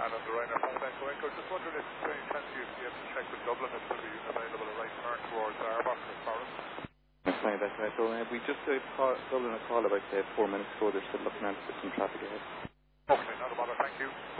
on the Ryanair 5 Echo Echo. Just wondering if there's any chance you have to check with Dublin if there'll be available a right turn towards Arbach or Forest. Fine, that's right. So we just Dublin a call about 4 minutes ago. They're still looking at some traffic ahead. Okay, not a bother. Thank you.